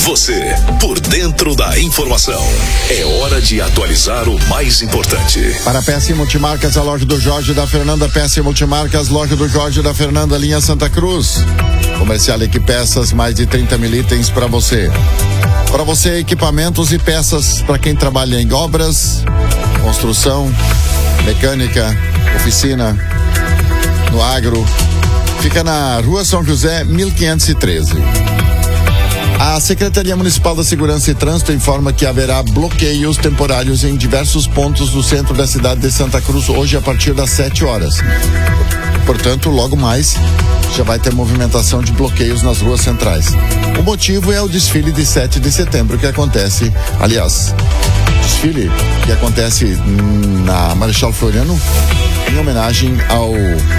Você, por dentro da informação. É hora de atualizar o mais importante. Para Peça e Multimarcas, a loja do Jorge da Fernanda. Peça e Multimarcas, loja do Jorge da Fernanda, linha Santa Cruz. Comercial Equipeças, mais de 30 mil itens para você. Para você, equipamentos e peças para quem trabalha em obras, construção, mecânica, oficina, no agro. Fica na Rua São José, 1513. A Secretaria Municipal da Segurança e Trânsito informa que haverá bloqueios temporários em diversos pontos do centro da cidade de Santa Cruz hoje a partir das 7 horas. Portanto, logo mais já vai ter movimentação de bloqueios nas ruas centrais. O motivo é o desfile de 7 de setembro que acontece, desfile que acontece na Marechal Floriano em homenagem ao